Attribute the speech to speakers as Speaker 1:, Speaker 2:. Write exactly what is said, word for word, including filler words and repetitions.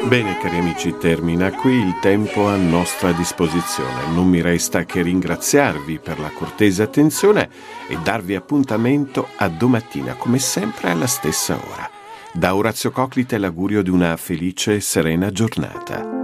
Speaker 1: Bene cari amici, termina qui il tempo a nostra disposizione. Non mi resta che ringraziarvi per la cortese attenzione e darvi appuntamento a domattina, come sempre alla stessa ora. Da Orazio Coclite l'augurio di una felice e serena giornata.